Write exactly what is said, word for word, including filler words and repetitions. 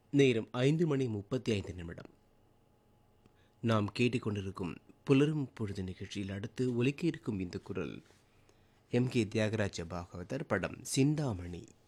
நேரம் ஐந்து மணி முப்பத்தி ஐந்து நிமிடம். நாம் கேட்டுக்கொண்டிருக்கும் புலரும் பொழுது நிகழ்ச்சியில் அடுத்து ஒலிக்க இருக்கும் இந்த குரல் எம் கே தியாகராஜ பாகவதர் படம் சிந்தாமணி.